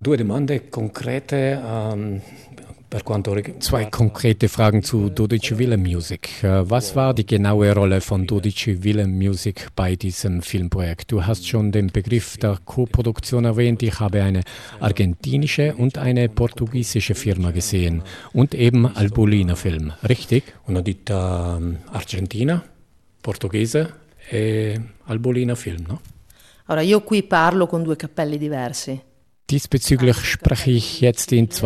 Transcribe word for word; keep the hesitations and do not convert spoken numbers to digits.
Due domande concrete um, per quanto riguarda. Zwei konkrete Fragen zu Dodici Villa Music. Was war die genaue Rolle von Dodici Villa Music bei diesem Filmprojekt? Du hast schon den Begriff der Co-Produktion erwähnt. Ich habe eine argentinische und eine portugiesische Firma gesehen und eben Albolina Film, richtig? Una ditta Argentina, portoghese e Albolina Film, no? Ora io qui parlo con due cappelli diversi. Diesbezüglich spreche ich jetzt in zwei